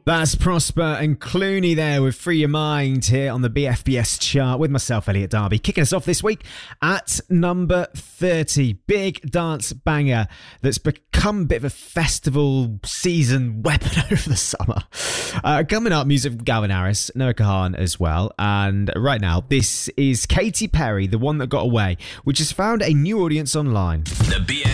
That's Prosper and Clooney there with Free Your Mind here on the BFBS chart with myself, Elliot Darby, kicking us off this week at number 30. Big dance banger that's become a bit of a festival season weapon over the summer. Coming up, music from Calvin Harris, Noah Kahan as well. And right now, this is Katy Perry, The One That Got Away, which has found a new audience online. The BFBS